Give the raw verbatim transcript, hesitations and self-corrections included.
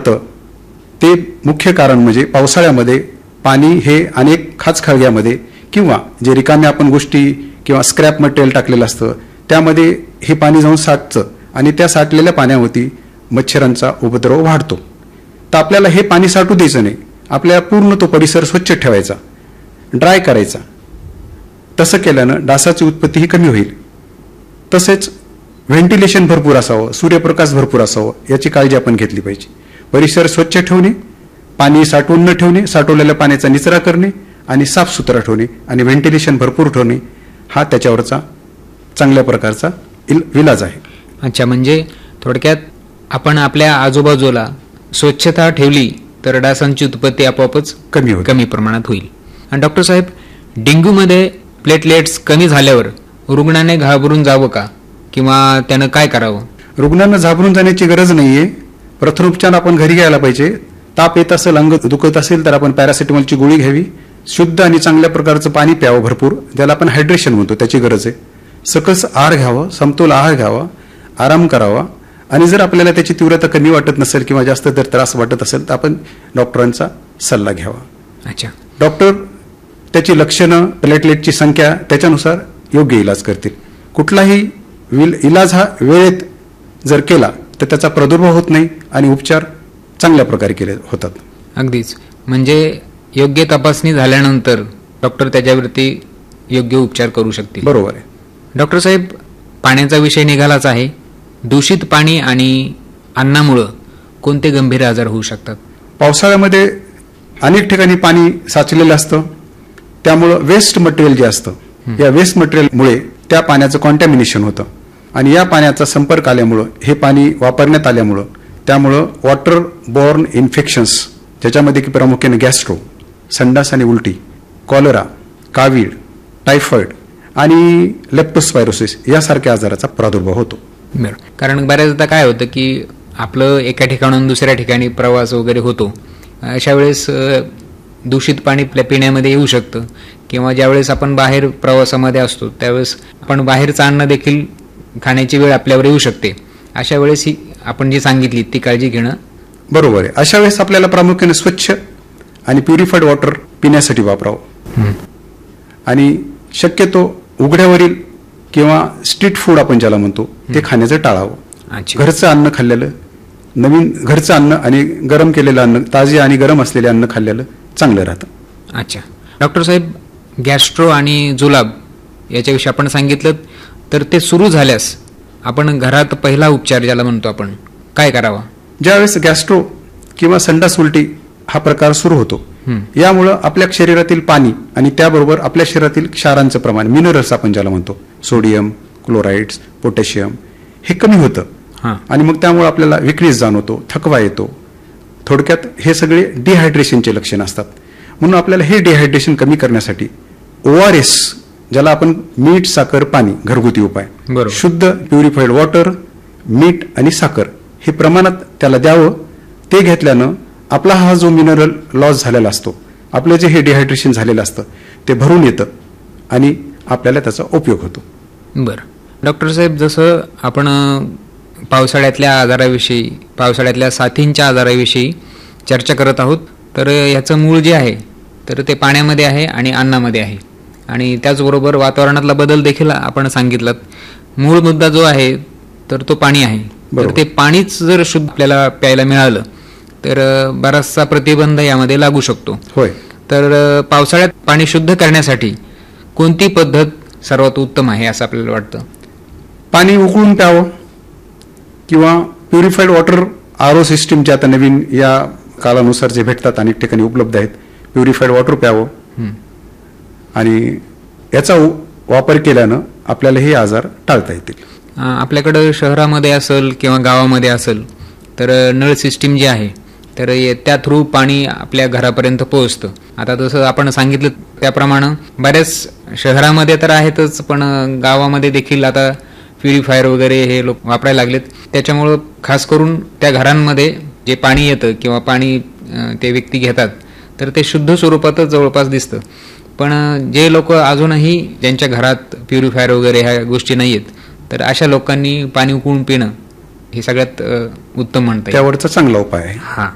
वाढतं ते मुख्य कारण म्हणजे पावसाळ्यामध्ये पाणी हे अनेक खाचखळग्यामध्ये किंवा जे रिकाम्या आपण गोष्टी किंवा स्क्रॅप मटेरियल टाकलेलं असतं त्यामध्ये हे पाणी जाऊन साठतं आणि त्या साठलेल्या पाण्यावरती मच्छरांचा उपद्रव वाढतो. तर आपल्याला हे पाणी साठू द्यायचं नाही. आपल्याला पूर्ण तो परिसर स्वच्छ ठेवायचा, ड्राय करायचा. तसं केल्यानं डासाची उत्पत्ती ही कमी होईल. तसेच व्हेंटिलेशन भरपूर असावं, सूर्यप्रकाश भरपूर असावं याची काळजी आपण घेतली पाहिजे. परिसर स्वच्छ ठेवणे, पाणी साठवून न ठेवणे, साठवलेल्या पाण्याचा निचरा करणे आणि साफसुथरा ठेवणे आणि व्हेंटिलेशन भरपूर ठेवणे हा त्याच्यावरचा चांगल्या प्रकारचा इलाज आहे. अच्छा, म्हणजे थोडक्यात आपण आपल्या आजूबाजूला स्वच्छता ठेवली तर डासांची उत्पत्ती आपोआपच कमी होईल, कमी प्रमाणात होईल. आणि डॉक्टर साहेब, डेंग्यूमध्ये प्लेटलेट्स कमी झाल्यावर रुग्णाने घाबरून जावं का किंवा त्यानं काय करावं? रुग्णांना घाबरून जाण्याची गरज नाहीये. प्रथमोपचार आपण घरी घ्यायला पाहिजे. ताप येत असेल, अंग दुखत असेल तर आपण पॅरासिटामॉलची गोळी घ्यावी. शुद्ध आणि चांगल्या प्रकारचं पाणी प्यावं भरपूर, ज्याला आपण हायड्रेशन म्हणतो, त्याची गरज आहे. सकस आहार घ्यावं, समतोल आहार घ्यावा, आराम करावा. आणि जर आपल्याला त्याची तीव्रता कमी वाटत नसेल किंवा जास्त जर त्रास वाटत असेल तर आपण डॉक्टरांचा सल्ला घ्यावा. अच्छा, डॉक्टर त्याची लक्षणं, प्लेटलेटची संख्या त्याच्यानुसार योग्य इलाज करतील. कुठलाही इलाज हा वेळेत जर केला तर त्याचा प्रादुर्भाव होत नाही आणि उपचार चांगल्या प्रकारे केले होतात. अगदीच, म्हणजे योग्य तपासणी झाल्यानंतर डॉक्टर त्याच्यावरती योग्य उपचार करू शकतील. बरोबर आहे. डॉक्टर साहेब, पाण्याचा विषय निघालाच आहे. दूषित पाणी आणि अन्नामुळं कोणते गंभीर आजार होऊ शकतात? पावसाळ्यामध्ये अनेक ठिकाणी पाणी साचलेलं असतं, त्यामुळं वेस्ट मटेरियल जे असतं, या वेस्ट मटेरियलमुळे त्या पाण्याचं कॉन्टॅमिनेशन होतं आणि या पाण्याचा संपर्क आल्यामुळं, हे पाणी वापरण्यात आल्यामुळं, त्यामुळं वॉटर बॉर्न इन्फेक्शन्स, ज्याच्यामध्ये की प्रामुख्याने गॅस्ट्रो, संडास आणि उलटी, कॉलरा, कावीळ, टायफॉइड आणि लेप्टोस्पायरोसिस यासारख्या आजाराचा प्रादुर्भाव होतो. बरं, कारण बऱ्याचदा काय होतं की आपलं एका ठिकाणून दुसऱ्या ठिकाणी प्रवास वगैरे होतो, अशा वेळेस दूषित पाणी पिण्यामध्ये येऊ शकतं किंवा ज्यावेळेस आपण बाहेर प्रवासामध्ये असतो त्यावेळेस आपण बाहेरचं अन्न देखील खाण्याची वेळ आपल्यावर येऊ शकते. अशा वेळेस ही आपण जी सांगितली ती काळजी घेणं बरोबर आहे. अशा वेळेस आपल्याला प्रामुख्याने स्वच्छ आणि प्युरिफाईड वॉटर पिण्यासाठी वापरावं आणि शक्यतो उघड्यावरील किंवा स्ट्रीट फूड आपण ज्याला म्हणतो ते खाण्याचं टाळावं. घरचं अन्न खाल्लेलं, नवीन घरचं अन्न आणि गरम केलेलं अन्न, ताजे आणि गरम असलेले अन्न खाल्लेलं चांगलं राहतं. अच्छा, डॉक्टर साहेब, गॅस्ट्रो आणि जुलाब याच्याविषयी आपण सांगितलं, तर ते सुरू झाल्यास आपण घरात पहिला उपचार ज्याला म्हणतो आपण काय करावा? ज्यावेळेस गॅस्ट्रो किंवा संडास उलटी हा प्रकार सुरू होतो, यामुळं आपल्या शरीरातील पाणी आणि त्याबरोबर आपल्या शरीरातील क्षारांचं प्रमाण, मिनरल्स आपण ज्याला म्हणतो, सोडियम, क्लोराइड्स, पोटॅशियम, हे कमी होतं आणि मग त्यामुळे आपल्याला विकनेस जाणवतो, थकवा येतो. थोडक्यात हे सगळे डिहायड्रेशनचे लक्षण असतात. म्हणून आपल्याला हे डिहायड्रेशन कमी करण्यासाठी ओ आर एस, ज्याला आपण मीठ, साखर, पाणी, घरगुती उपाय, शुद्ध प्युरिफाईड वॉटर, मीठ आणि साखर हे प्रमाणात त्याला द्यावं. ते घेतल्यानं आपला हा जो मिनरल लॉस झालेला असतो, आपलं जे हे डिहायड्रेशन झालेलं असतं ते भरून येतं आणि आपल्याला त्याचा उपयोग होतो. बरं डॉक्टर साहेब, जसं आपण पावसाळ्यातल्या आजाराविषयी, पावसाळ्यातल्या साथींच्या आजाराविषयी चर्चा करत आहोत, तर याचं मूळ जे आहे तर ते पाण्यामध्ये आहे आणि अन्नामध्ये आहे आणि त्याचबरोबर वातावरणातला बदल देखील आपण सांगितलं. मूळ मुद्दा जो आहे तर तो पाणी आहे. तर ते पाणीच जर शुद्ध आपल्याला प्यायला मिळालं तर बराचसा प्रतिबंध यामध्ये लागू शकतो. होय. तर पावसाळ्यात पाणी शुद्ध करण्यासाठी कोणती पद्धत सर्वात उत्तम आहे असं आपल्याला वाटतं? पाणी उकळून प्यावं किंवा purified water, R O system जे आता नवीन या कालानुसार जे भेटतात, अनेक ठिकाणी उपलब्ध आहेत, प्युरिफाईड वॉटर प्यावं आणि याचा वापर केल्यानं आपल्याला हे आजार टाळता येतील. आपल्याकडं शहरामध्ये असेल किंवा गावामध्ये असेल तर नळ सिस्टीम जी आहे तर त्या थ्रू पाणी आपल्या घरापर्यंत पोहोचतं. आता जसं आपण सांगितलं त्याप्रमाणे बऱ्याच शहरामध्ये तर आहेतच, पण गावामध्ये देखील आता प्युरिफायर वगैरे हे लोक वापरायला लागलेत. त्याच्यामुळं खास करून त्या घरांमध्ये जे पाणी येतं किंवा पाणी ते व्यक्ती घेतात तर ते शुद्ध स्वरूपातच जवळपास दिसतं. पण जे लोक अजूनही ज्यांच्या घरात प्युरिफायर वगैरे ह्या गोष्टी नाही आहेत तर अशा लोकांनी पाणी उकळून पिणं हे सगळ्यात उत्तम म्हणता येईल. त्यावरचा चांगला उपाय आहे. हा